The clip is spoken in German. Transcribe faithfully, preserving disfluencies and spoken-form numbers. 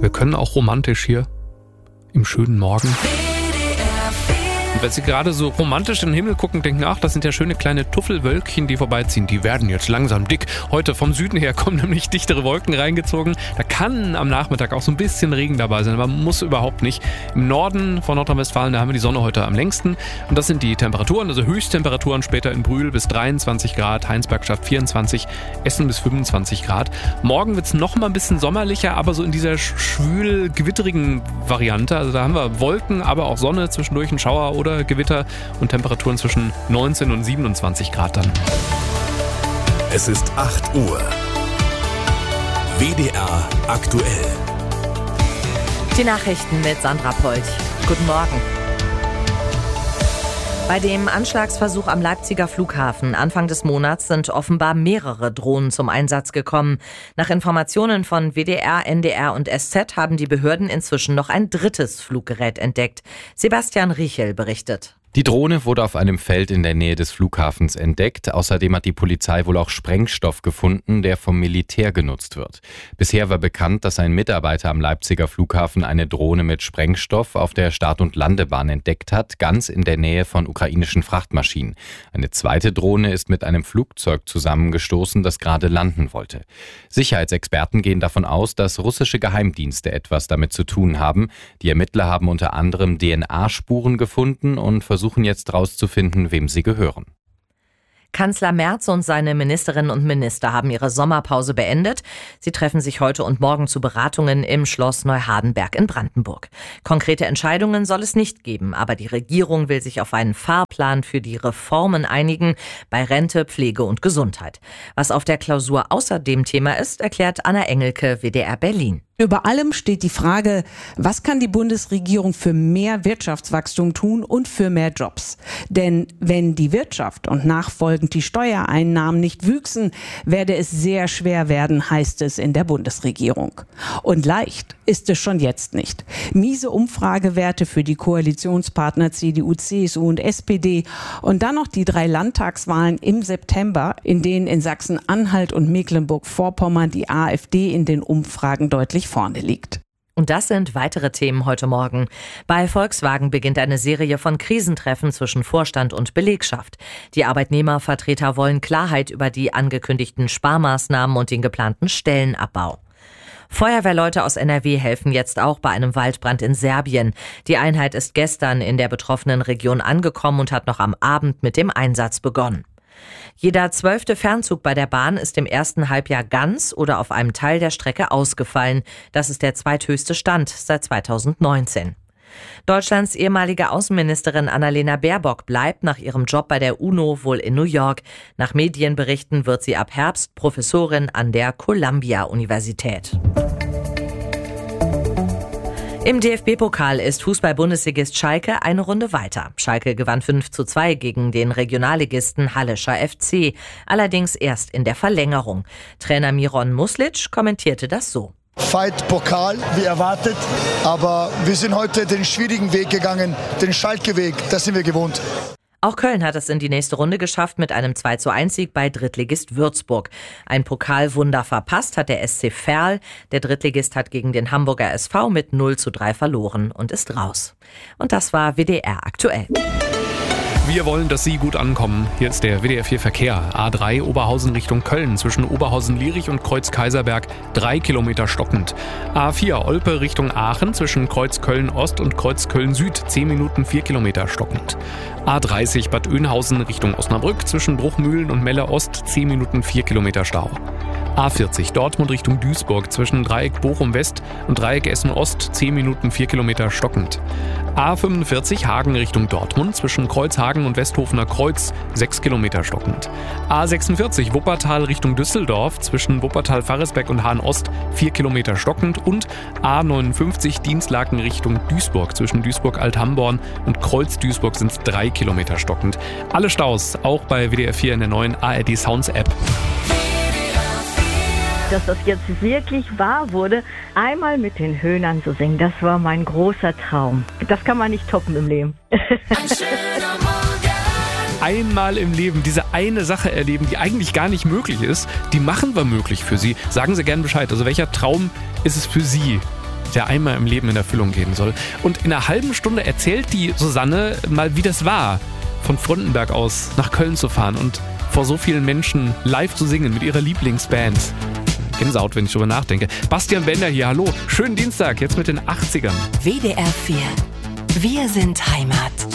Wir können auch romantisch hier im schönen Morgen. Und wenn Sie gerade so romantisch in den Himmel gucken, denken, ach, das sind ja schöne kleine Tuffelwölkchen, die vorbeiziehen. Die werden jetzt langsam dick. Heute vom Süden her kommen nämlich dichtere Wolken reingezogen. Da kann am Nachmittag auch so ein bisschen Regen dabei sein, aber muss überhaupt nicht. Im Norden von Nordrhein-Westfalen, da haben wir die Sonne heute am längsten. Und das sind die Temperaturen, also Höchsttemperaturen später in Brühl bis dreiundzwanzig Grad, Heinsberg schafft vierundzwanzig, Essen bis fünfundzwanzig Grad. Morgen wird es noch mal ein bisschen sommerlicher, aber so in dieser schwül-gewitterigen Variante. Also da haben wir Wolken, aber auch Sonne, zwischendurch ein Schauer oder Gewitter und Temperaturen zwischen neunzehn und siebenundzwanzig Grad dann. Es ist acht Uhr. W D R aktuell. Die Nachrichten mit Sandra Polt. Guten Morgen. Bei dem Anschlagsversuch am Leipziger Flughafen Anfang des Monats sind offenbar mehrere Drohnen zum Einsatz gekommen. Nach Informationen von W D R, N D R und S Z haben die Behörden inzwischen noch ein drittes Fluggerät entdeckt. Sebastian Riechel berichtet. Die Drohne wurde auf einem Feld in der Nähe des Flughafens entdeckt. Außerdem hat die Polizei wohl auch Sprengstoff gefunden, der vom Militär genutzt wird. Bisher war bekannt, dass ein Mitarbeiter am Leipziger Flughafen eine Drohne mit Sprengstoff auf der Start- und Landebahn entdeckt hat, ganz in der Nähe von ukrainischen Frachtmaschinen. Eine zweite Drohne ist mit einem Flugzeug zusammengestoßen, das gerade landen wollte. Sicherheitsexperten gehen davon aus, dass russische Geheimdienste etwas damit zu tun haben. Die Ermittler haben unter anderem D N A-Spuren gefunden und versuchen versuchen jetzt herauszufinden, wem sie gehören. Kanzler Merz und seine Ministerinnen und Minister haben ihre Sommerpause beendet. Sie treffen sich heute und morgen zu Beratungen im Schloss Neuhardenberg in Brandenburg. Konkrete Entscheidungen soll es nicht geben, aber die Regierung will sich auf einen Fahrplan für die Reformen einigen bei Rente, Pflege und Gesundheit. Was auf der Klausur außerdem Thema ist, erklärt Anna Engelke, W D R Berlin. Über allem steht die Frage, was kann die Bundesregierung für mehr Wirtschaftswachstum tun und für mehr Jobs? Denn wenn die Wirtschaft und nachfolgend die Steuereinnahmen nicht wüchsen, werde es sehr schwer werden, heißt es in der Bundesregierung. Und leicht ist es schon jetzt nicht. Miese Umfragewerte für die Koalitionspartner C D U, C S U und S P D und dann noch die drei Landtagswahlen im September, in denen in Sachsen-Anhalt und Mecklenburg-Vorpommern die AfD in den Umfragen deutlich vorne liegt. Und das sind weitere Themen heute Morgen. Bei Volkswagen beginnt eine Serie von Krisentreffen zwischen Vorstand und Belegschaft. Die Arbeitnehmervertreter wollen Klarheit über die angekündigten Sparmaßnahmen und den geplanten Stellenabbau. Feuerwehrleute aus N R W helfen jetzt auch bei einem Waldbrand in Serbien. Die Einheit ist gestern in der betroffenen Region angekommen und hat noch am Abend mit dem Einsatz begonnen. Jeder zwölfte Fernzug bei der Bahn ist im ersten Halbjahr ganz oder auf einem Teil der Strecke ausgefallen. Das ist der zweithöchste Stand seit zweitausendneunzehn. Deutschlands ehemalige Außenministerin Annalena Baerbock bleibt nach ihrem Job bei der UNO wohl in New York. Nach Medienberichten wird sie ab Herbst Professorin an der Columbia-Universität. Im D F B-Pokal ist Fußball-Bundesligist Schalke eine Runde weiter. Schalke gewann fünf zu zwei gegen den Regionalligisten Hallischer F C, allerdings erst in der Verlängerung. Trainer Miron Muslic kommentierte das so. Fight Pokal, wie erwartet, aber wir sind heute den schwierigen Weg gegangen, den Schalke-Weg, das sind wir gewohnt. Auch Köln hat es in die nächste Runde geschafft mit einem zwei zu eins Sieg bei Drittligist Würzburg. Ein Pokalwunder verpasst hat der S C Verl. Der Drittligist hat gegen den Hamburger S V mit null zu drei verloren und ist raus. Und das war W D R aktuell. Wir wollen, dass Sie gut ankommen. Hier ist der W D R vier Verkehr. A drei Oberhausen Richtung Köln zwischen Oberhausen-Lierich und Kreuz-Kaiserberg drei Kilometer stockend. A vier Olpe Richtung Aachen zwischen Kreuz Köln-Ost und Kreuz Köln-Süd zehn Minuten vier Kilometer stockend. A dreißig Bad Oeynhausen Richtung Osnabrück zwischen Bruchmühlen und Melle-Ost zehn Minuten vier Kilometer Stau. A vierzig Dortmund Richtung Duisburg zwischen Dreieck Bochum West und Dreieck Essen Ost zehn Minuten vier Kilometer stockend. A fünfundvierzig Hagen Richtung Dortmund zwischen Kreuzhagen und Westhofener Kreuz sechs Kilometer stockend. A sechsundvierzig Wuppertal Richtung Düsseldorf zwischen Wuppertal-Farresberg und Hahn Ost vier Kilometer stockend und A neunundfünfzig Dienstlaken Richtung Duisburg zwischen Duisburg-Althamborn und Kreuz Duisburg sind es drei Kilometer stockend. Alle Staus auch bei W D R vier in der neuen A R D Sounds App. Dass das jetzt wirklich wahr wurde, einmal mit den Höhnern zu singen, das war mein großer Traum. Das kann man nicht toppen im Leben. Ein schöner Morgen. Einmal im Leben diese eine Sache erleben, die eigentlich gar nicht möglich ist, die machen wir möglich für Sie. Sagen Sie gerne Bescheid. Also welcher Traum ist es für Sie? der einmal im Leben in Erfüllung gehen soll. Und in einer halben Stunde erzählt die Susanne mal, wie das war, von Frontenberg aus nach Köln zu fahren und vor so vielen Menschen live zu singen mit ihrer Lieblingsband. Gänsehaut, wenn ich drüber nachdenke. Bastian Bender hier, hallo. Schönen Dienstag, jetzt mit den achtzigern. W D R vier. Wir sind Heimat.